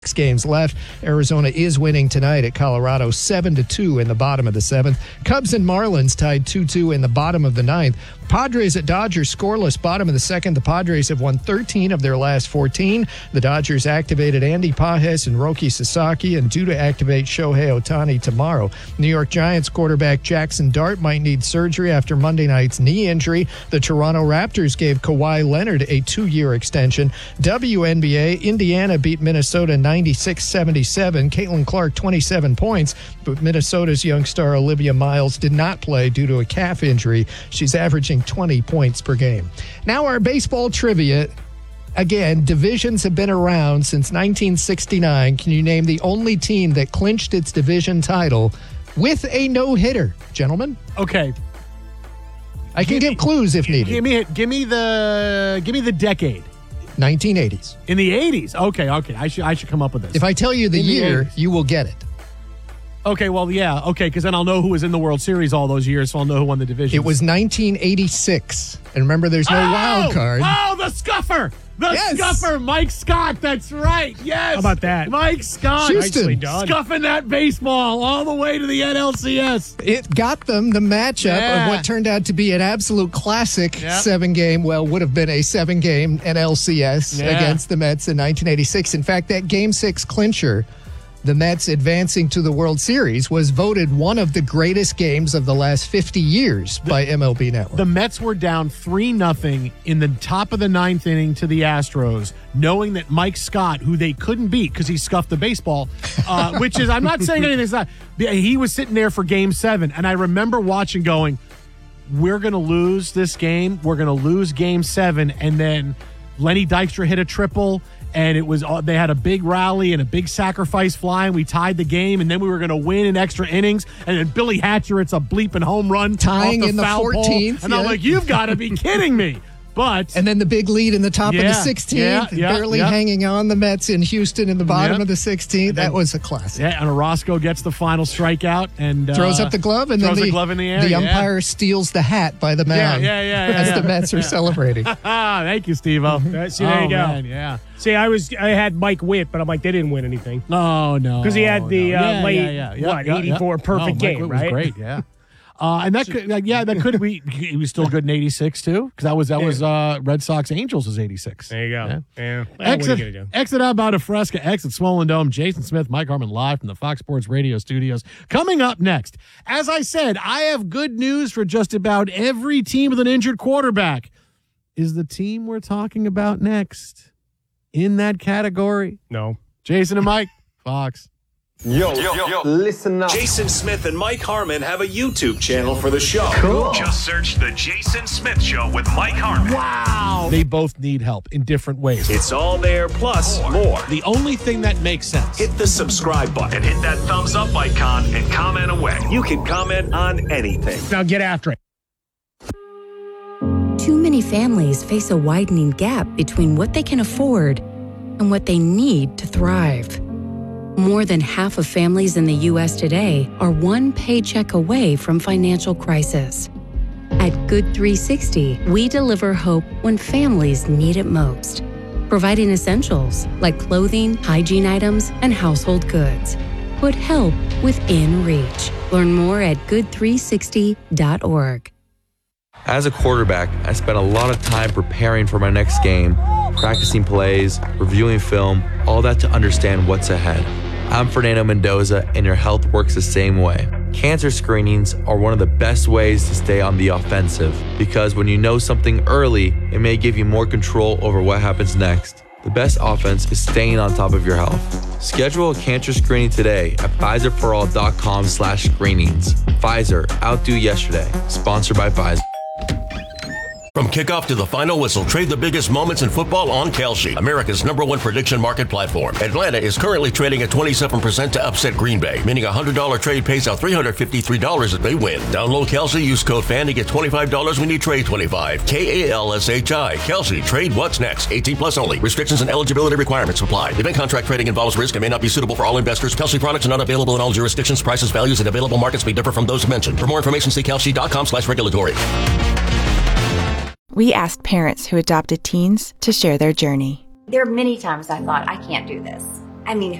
Games left. Arizona is winning tonight at Colorado 7-2 in the bottom of the 7th. Cubs and Marlins tied 2-2 in the bottom of the 9th. Padres at Dodgers scoreless bottom of the 2nd. The Padres have won 13 of their last 14. The Dodgers activated Andy Pages and Roki Sasaki and due to activate Shohei Ohtani tomorrow. New York Giants quarterback Jackson Dart might need surgery after Monday night's knee injury. The Toronto Raptors gave Kawhi Leonard a 2-year extension. WNBA, Indiana beat Minnesota 96-77. Caitlin Clark 27 points, but Minnesota's young star Olivia Miles did not play due to a calf injury. She's averaging 20 points per game. Now our baseball trivia. Again, divisions have been around since 1969. Can you name the only team that clinched its division title with a no-hitter, gentlemen? Okay. I can give clues if needed. Give me the decade. 1980s. In the 80s. Okay. I should come up with this. If I tell you the year, you will get it. Okay, well, yeah. Okay, because then I'll know who was in the World Series all those years, so I'll know who won the division. It was 1986. And remember, there's no wild card. Oh, the scuffer! The scuffer, Mike Scott. That's right. Yes. How about that? Mike Scott. Houston. Scuffing that baseball all the way to the NLCS. It got them the matchup of what turned out to be an absolute classic 7-game, would have been a 7-game NLCS against the Mets in 1986. In fact, that Game 6 clincher, the Mets advancing to the World Series, was voted one of the greatest games of the last 50 years by MLB Network. The Mets were down 3-0 in the top of the 9th inning to the Astros, knowing that Mike Scott, who they couldn't beat because he scuffed the baseball, which is, I'm not saying anything. He was sitting there for Game 7, and I remember watching going, we're going to lose this game. We're going to lose Game 7, and then Lenny Dykstra hit a triple, and it was they had a big rally and a big sacrifice flying. We tied the game, and then we were going to win in extra innings. And then Billy Hatcher, it's a bleeping home run, tying off the in the foul 14th. Pole. And I'm like, you've got to be kidding me. And then the big lead in the top of the 16th, barely hanging on the Mets in Houston in the bottom of the 16th. That was a classic. Yeah, and Orozco gets the final strikeout and throws up the glove, and then the glove in the air. The umpire steals the hat by the mound. As the Mets are celebrating. Thank you, Steve-O. See, there you go. Man, See, I had Mike Witt, but I'm like, they didn't win anything. No. Because he had the late 84 perfect game, right? Was great, yeah. And that could be. He was still good in '86 too, because that was Red Sox Angels was '86. There you go. Yeah. Exit out about a Fresca. Exit Swollen Dome. Jason Smith, Mike Harmon, live from the Fox Sports Radio studios. Coming up next, as I said, I have good news for just about every team with an injured quarterback. Is the team we're talking about next in that category? No. Jason and Mike, Fox. Yo, listen up. Jason Smith and Mike Harmon have a YouTube channel for the show. Cool. Just search The Jason Smith Show with Mike Harmon. Wow. They both need help in different ways. It's all there, plus more. The only thing that makes sense. Hit the subscribe button And hit that thumbs up icon and comment away. You can comment on anything. Now get after it. Too many families face a widening gap between what they can afford and what they need to thrive. More than half of families in the U.S. today are one paycheck away from financial crisis. At Good 360, we deliver hope when families need it most, providing essentials like clothing, hygiene items, and household goods. Put help within reach. Learn more at good360.org. As a quarterback, I spent a lot of time preparing for my next game, practicing plays, reviewing film, all that to understand what's ahead. I'm Fernando Mendoza, and your health works the same way. Cancer screenings are one of the best ways to stay on the offensive, because when you know something early, it may give you more control over what happens next. The best offense is staying on top of your health. Schedule a cancer screening today at PfizerForAll.com/screenings. Pfizer, outdo yesterday. Sponsored by Pfizer. From kickoff to the final whistle, trade the biggest moments in football on Kalshi, America's #1 prediction market platform. Atlanta is currently trading at 27% to upset Green Bay, meaning a $100 trade pays out $353 if they win. Download Kalshi, use code FAN to get $25 when you trade 25. KALSHI. Kalshi. Trade what's next. 18 plus only. Restrictions and eligibility requirements apply. Event contract trading involves risk and may not be suitable for all investors. Kalshi products are not available in all jurisdictions. Prices, values, and available markets may differ from those mentioned. For more information, see kalshi.com/regulatory. We asked parents who adopted teens to share their journey. There are many times I thought, I can't do this. I mean,